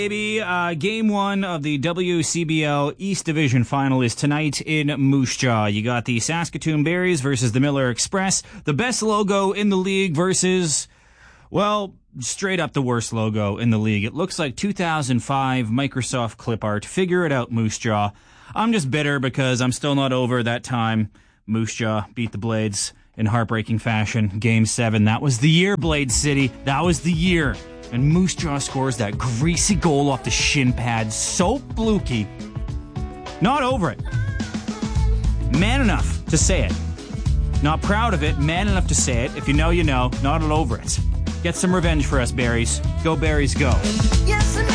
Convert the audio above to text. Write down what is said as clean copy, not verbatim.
Baby, game one of the WCBL East Division Final is tonight in Moose Jaw. You got the Saskatoon Berries versus the Miller Express. The best logo in the league versus, well, straight up the worst logo in the league. It looks like 2005 Microsoft clip art. Figure it out, Moose Jaw. I'm just bitter because I'm still not over that time Moose Jaw beat the Blades in heartbreaking fashion. Game 7. That was the year, Blade City. That was the year. And Moose Jaw scores that greasy goal off the shin pad. So fluky. Not over it. Man enough to say it. Not proud of it. Man enough to say it. If you know, you know. Not all over it. Get some revenge for us, Berries. Go, Berries, go.